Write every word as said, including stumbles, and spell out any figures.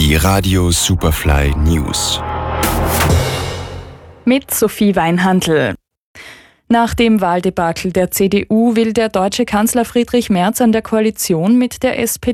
Die Radio Superfly News. Mit Sophie Weinhandl. Nach dem Wahldebakel der C D U will der deutsche Kanzler Friedrich Merz an der Koalition mit der S P